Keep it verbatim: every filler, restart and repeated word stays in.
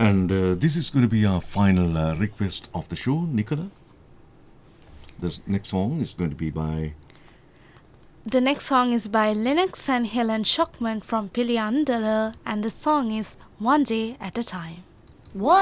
And uh, this is going to be our final uh, request of the show, Nicola. This next song is going to be by... The next song is by Lennox and Helen Schockman from Piliandala, and the song is One Day at a Time. One